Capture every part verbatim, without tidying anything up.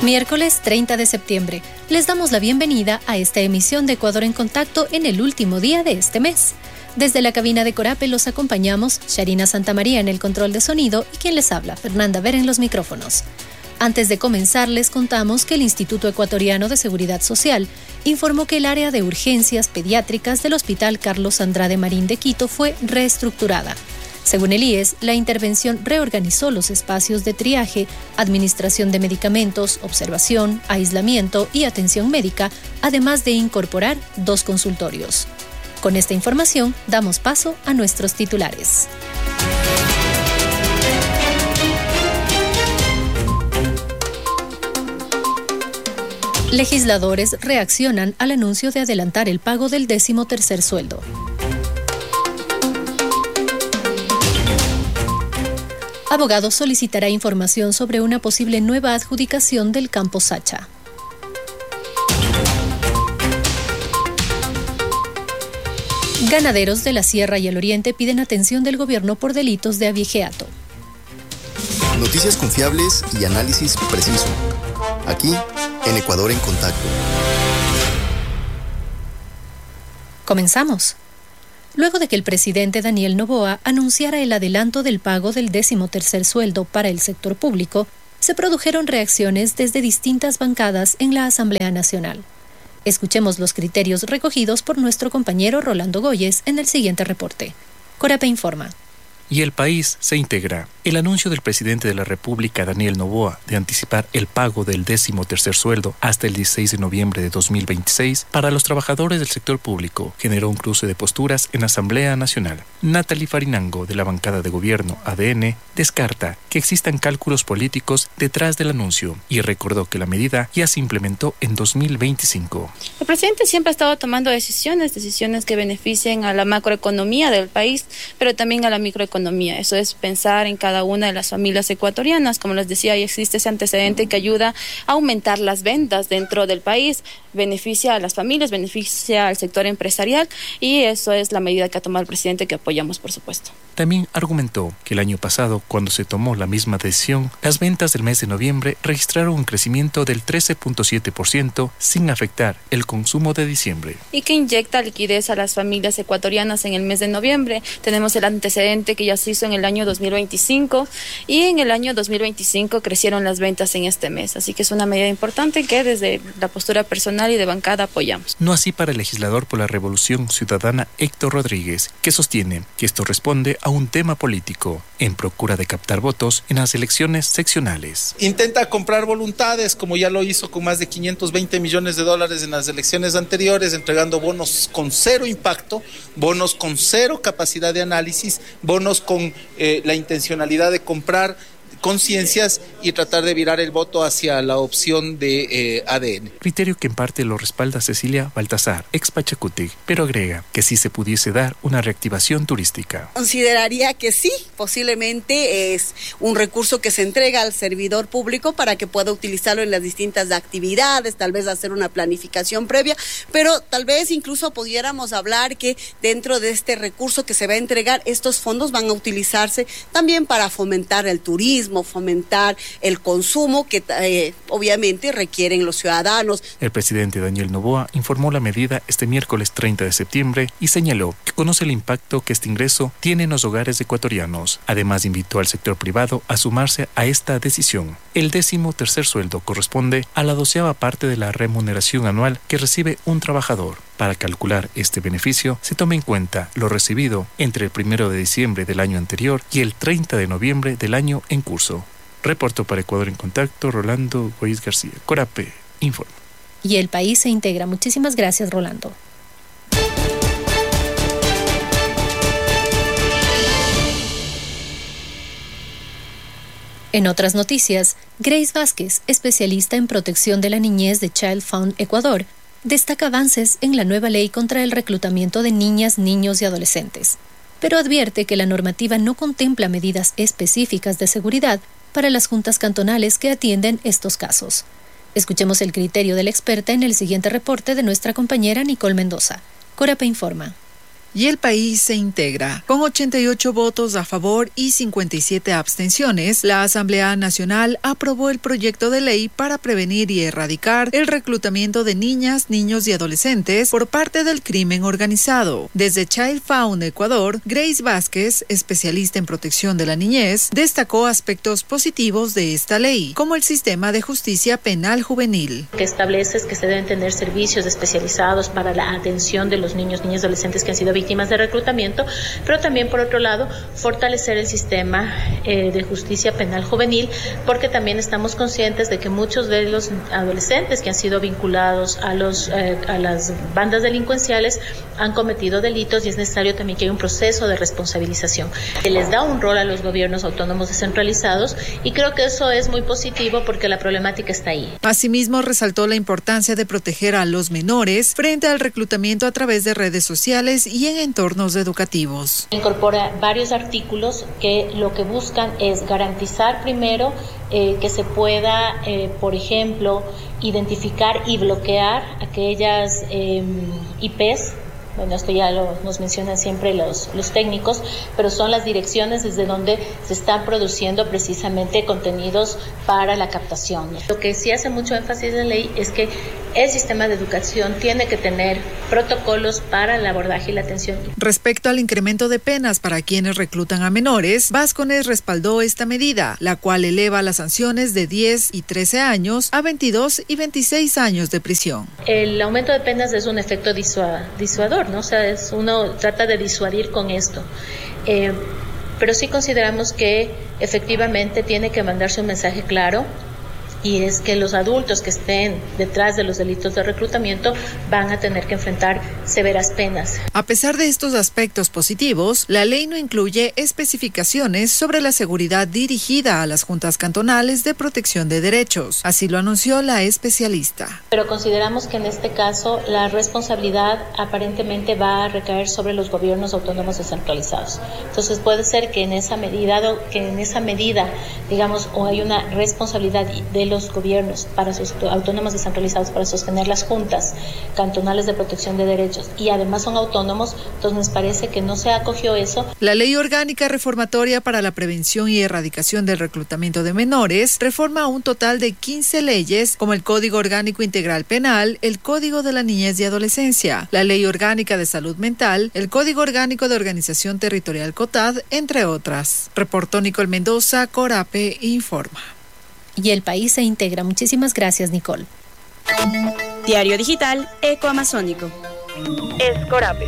Miércoles treinta de septiembre. Les damos la bienvenida a esta emisión de Ecuador en Contacto en el último día de este mes. Desde la cabina de Corape los acompañamos Sharina Santamaría en el control de sonido y quien les habla, Fernanda Vera en los micrófonos. Antes de comenzar, les contamos que el Instituto Ecuatoriano de Seguridad Social informó que el área de urgencias pediátricas del Hospital Carlos Andrade Marín de Quito fue reestructurada. Según el I E S, la intervención reorganizó los espacios de triaje, administración de medicamentos, observación, aislamiento y atención médica, además de incorporar dos consultorios. Con esta información, damos paso a nuestros titulares. Legisladores reaccionan al anuncio de adelantar el pago del décimo tercer sueldo. Abogado solicitará información sobre una posible nueva adjudicación del campo Sacha. Ganaderos de la Sierra y el Oriente piden atención del gobierno por delitos de abigeato. Noticias confiables y análisis preciso. Aquí, en Ecuador en Contacto. Comenzamos. Luego de que el presidente Daniel Noboa anunciara el adelanto del pago del décimo tercer sueldo para el sector público, se produjeron reacciones desde distintas bancadas en la Asamblea Nacional. Escuchemos los criterios recogidos por nuestro compañero Rolando Goyes en el siguiente reporte. Corape informa. Y el país se integra. El anuncio del presidente de la República, Daniel Noboa, de anticipar el pago del décimo tercer sueldo hasta el dieciséis de noviembre de dos mil veintiséis para los trabajadores del sector público generó un cruce de posturas en la Asamblea Nacional. Natalie Farinango, de la bancada de gobierno A D N, descarta que existan cálculos políticos detrás del anuncio y recordó que la medida ya se implementó en dos mil veinticinco. El presidente siempre ha estado tomando decisiones, decisiones que beneficien a la macroeconomía del país, pero también a la microeconomía. Eso es pensar en cada una de las familias ecuatorianas. Como les decía, ya existe ese antecedente que ayuda a aumentar las ventas dentro del país, beneficia a las familias, beneficia al sector empresarial y eso es la medida que ha tomado el presidente que apoyamos, por supuesto. También argumentó que el año pasado, cuando se tomó la misma decisión, las ventas del mes de noviembre registraron un crecimiento del trece punto siete por ciento sin afectar el consumo de diciembre. Y que inyecta liquidez a las familias ecuatorianas en el mes de noviembre. Tenemos el antecedente que ya se hizo en el año dos mil veinticinco y en el año dos mil veinticinco crecieron las ventas en este mes. Así que es una medida importante que desde la postura personal y de bancada apoyamos. No así para el legislador por la Revolución Ciudadana Héctor Rodríguez, que sostiene que esto responde a un tema político en procura de captar votos en las elecciones seccionales. Intenta comprar voluntades, como ya lo hizo con más de quinientos veinte millones de dólares en las elecciones anteriores, entregando bonos con cero impacto, bonos con cero capacidad de análisis, bonos con eh, la intencionalidad de comprar conciencias y tratar de virar el voto hacia la opción de eh, A D N. Criterio que en parte lo respalda Cecilia Baltasar, ex Pachacutic, pero agrega que sí se pudiese dar una reactivación turística. Consideraría que sí, posiblemente es un recurso que se entrega al servidor público para que pueda utilizarlo en las distintas actividades, tal vez hacer una planificación previa, pero tal vez incluso pudiéramos hablar que dentro de este recurso que se va a entregar, estos fondos van a utilizarse también para fomentar el turismo, fomentar el consumo que eh, obviamente requieren los ciudadanos. El presidente Daniel Noboa informó la medida este miércoles treinta de septiembre y señaló que conoce el impacto que este ingreso tiene en los hogares ecuatorianos. Además, invitó al sector privado a sumarse a esta decisión. El décimo tercer sueldo corresponde a la doceava parte de la remuneración anual que recibe un trabajador. Para calcular este beneficio, se toma en cuenta lo recibido entre el primero de diciembre del año anterior y el treinta de noviembre del año en curso. Reporto para Ecuador en Contacto, Rolando Goyes García. Corape informa. Y el país se integra. Muchísimas gracias, Rolando. En otras noticias, Grace Vázquez, especialista en protección de la niñez de Child Fund Ecuador, destaca avances en la nueva ley contra el reclutamiento de niñas, niños y adolescentes, pero advierte que la normativa no contempla medidas específicas de seguridad para las juntas cantonales que atienden estos casos. Escuchemos el criterio de la experta en el siguiente reporte de nuestra compañera Nicole Mendoza. Corape informa. Y el país se integra. Con ochenta y ocho votos a favor y cincuenta y siete abstenciones, la Asamblea Nacional aprobó el proyecto de ley para prevenir y erradicar el reclutamiento de niñas, niños y adolescentes por parte del crimen organizado. Desde Child Found Ecuador, Grace Vázquez, especialista en protección de la niñez, destacó aspectos positivos de esta ley, como el sistema de justicia penal juvenil. Que establece que se deben tener servicios especializados para la atención de los niños, niñas y adolescentes que han sido víctimas de reclutamiento, pero también por otro lado fortalecer el sistema eh, de justicia penal juvenil, porque también estamos conscientes de que muchos de los adolescentes que han sido vinculados a los eh, a las bandas delincuenciales han cometido delitos y es necesario también que haya un proceso de responsabilización que les da un rol a los gobiernos autónomos descentralizados, y creo que eso es muy positivo porque la problemática está ahí. Asimismo, resaltó la importancia de proteger a los menores frente al reclutamiento a través de redes sociales y en entornos educativos. Incorpora varios artículos que lo que buscan es garantizar primero eh, que se pueda, eh, por ejemplo, identificar y bloquear aquellas eh, I Pes. Bueno, esto ya lo, nos mencionan siempre los, los técnicos, pero son las direcciones desde donde se están produciendo precisamente contenidos para la captación. Lo que sí hace mucho énfasis en la ley es que el sistema de educación tiene que tener protocolos para el abordaje y la atención. Respecto al incremento de penas para quienes reclutan a menores, Vázquez respaldó esta medida, la cual eleva las sanciones de diez y trece años a veintidós y veintiséis años de prisión. El aumento de penas es un efecto disua- disuador, ¿no? O sea, es, uno trata de disuadir con esto. Eh, pero sí consideramos que efectivamente tiene que mandarse un mensaje claro, y es que los adultos que estén detrás de los delitos de reclutamiento van a tener que enfrentar severas penas. A pesar de estos aspectos positivos, la ley no incluye especificaciones sobre la seguridad dirigida a las juntas cantonales de protección de derechos. Así lo anunció la especialista. Pero consideramos que en este caso la responsabilidad aparentemente va a recaer sobre los gobiernos autónomos descentralizados. Entonces puede ser que en esa medida, que en esa medida, digamos, o hay una responsabilidad de los los gobiernos para sus autónomos descentralizados para sostener las juntas cantonales de protección de derechos y además son autónomos, entonces nos parece que no se acogió eso. La Ley Orgánica Reformatoria para la Prevención y Erradicación del Reclutamiento de Menores reforma un total de quince leyes, como el Código Orgánico Integral Penal, el Código de la Niñez y Adolescencia, la Ley Orgánica de Salud Mental, el Código Orgánico de Organización Territorial COTAD, entre otras. Reportó Nicole Mendoza, Corape Informa. Y el país se integra. Muchísimas gracias, Nicole. Diario Digital Ecoamazónico. Es Corape.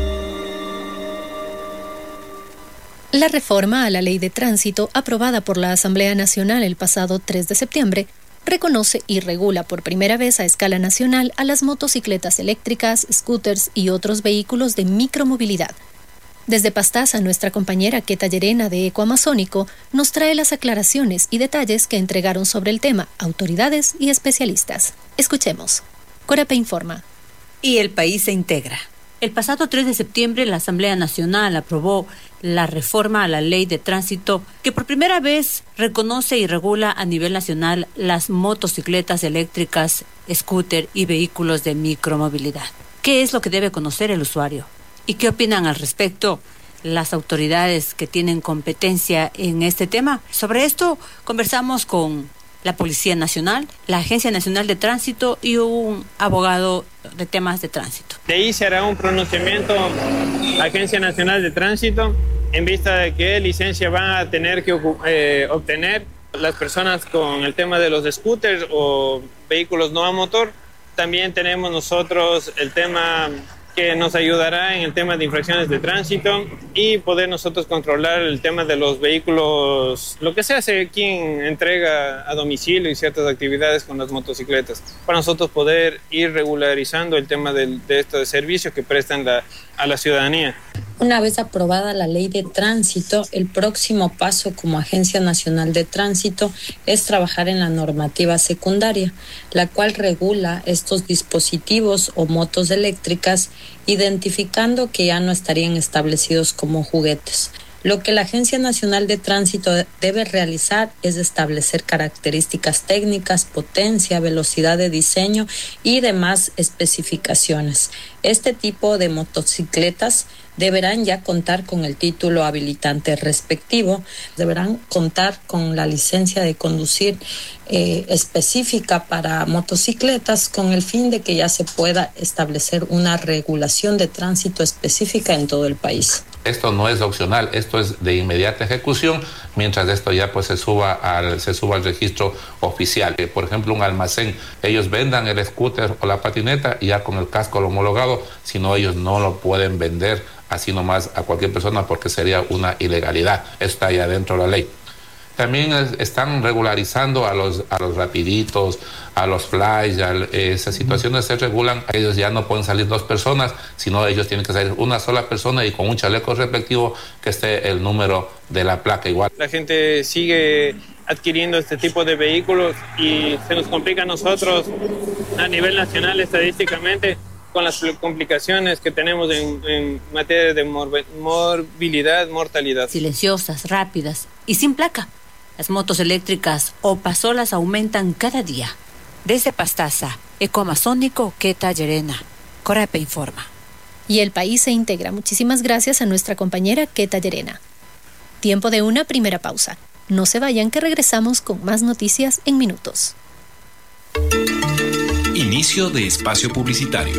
La reforma a la Ley de Tránsito, aprobada por la Asamblea Nacional el pasado tres de septiembre, reconoce y regula por primera vez a escala nacional a las motocicletas eléctricas, scooters y otros vehículos de micromovilidad. Desde Pastaza, nuestra compañera Keta Llerena de Ecoamazónico nos trae las aclaraciones y detalles que entregaron sobre el tema autoridades y especialistas. Escuchemos. Corape informa. Y el país se integra. El pasado tres de septiembre la Asamblea Nacional aprobó la reforma a la Ley de Tránsito que por primera vez reconoce y regula a nivel nacional las motocicletas eléctricas, scooter y vehículos de micromovilidad. ¿Qué es lo que debe conocer el usuario? ¿Y qué opinan al respecto las autoridades que tienen competencia en este tema? Sobre esto conversamos con la Policía Nacional, la Agencia Nacional de Tránsito y un abogado de temas de tránsito. De ahí se hará un pronunciamiento Agencia Nacional de Tránsito en vista de qué licencia van a tener que eh, obtener las personas con el tema de los scooters o vehículos no a motor. También tenemos nosotros el tema que nos ayudará en el tema de infracciones de tránsito y poder nosotros controlar el tema de los vehículos, lo que se hace quien entrega a domicilio y ciertas actividades con las motocicletas, para nosotros poder ir regularizando el tema de, de estos servicios que prestan la, a la ciudadanía. Una vez aprobada la ley de tránsito, el próximo paso como Agencia Nacional de Tránsito es trabajar en la normativa secundaria, la cual regula estos dispositivos o motos eléctricas, identificando que ya no estarían establecidos como juguetes. Lo que la Agencia Nacional de Tránsito debe realizar es establecer características técnicas, potencia, velocidad de diseño y demás especificaciones. Este tipo de motocicletas deberán ya contar con el título habilitante respectivo, deberán contar con la licencia de conducir eh, específica para motocicletas, con el fin de que ya se pueda establecer una regulación de tránsito específica en todo el país. Esto no es opcional, esto es de inmediata ejecución, mientras esto ya pues se suba al, se suba al registro oficial. Por ejemplo, un almacén, ellos vendan el scooter o la patineta y ya con el casco homologado, si no, ellos no lo pueden vender así nomás a cualquier persona porque sería una ilegalidad. Está ya dentro de la ley. También están regularizando a los, a los rapiditos, a los flies, a esas situaciones se regulan, ellos ya no pueden salir dos personas, sino ellos tienen que salir una sola persona y con un chaleco respectivo que esté el número de la placa igual. La gente sigue adquiriendo este tipo de vehículos y se nos complica a nosotros a nivel nacional estadísticamente con las complicaciones que tenemos en, en materia de morb- morbilidad, mortalidad. Silenciosas, rápidas y sin placa. Las motos eléctricas o pasolas aumentan cada día. Desde Pastaza, Ecoamazónico, Queta Llerena. Corape informa. Y el país se integra. Muchísimas gracias a nuestra compañera Queta Llerena. Tiempo de una primera pausa. No se vayan, que regresamos con más noticias en minutos. Inicio de espacio publicitario.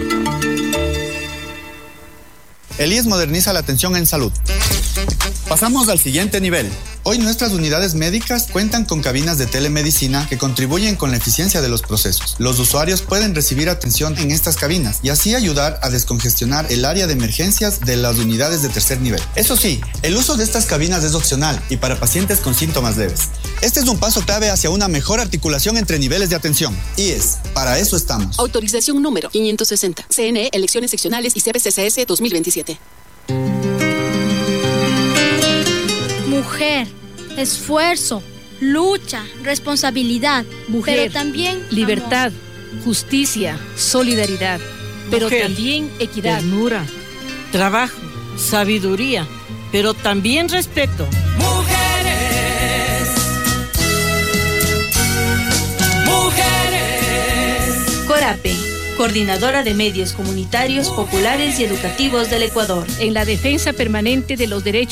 El I E S moderniza la atención en salud. Pasamos al siguiente nivel. Hoy nuestras unidades médicas cuentan con cabinas de telemedicina que contribuyen con la eficiencia de los procesos. Los usuarios pueden recibir atención en estas cabinas y así ayudar a descongestionar el área de emergencias de las unidades de tercer nivel. Eso sí, el uso de estas cabinas es opcional y para pacientes con síntomas leves. Este es un paso clave hacia una mejor articulación entre niveles de atención. I E S, para eso estamos. Autorización número quinientos sesenta. C N E, elecciones seccionales y C B C C S dos mil veintisiete. Mujer, esfuerzo, lucha, responsabilidad. Mujer, pero también libertad, amor. Justicia, solidaridad, pero Mujer, también equidad. Ternura, trabajo, sabiduría, pero también respeto. Mujeres, mujeres. Corape, Coordinadora de Medios Comunitarios, Populares y Educativos del Ecuador. En la defensa permanente de los derechos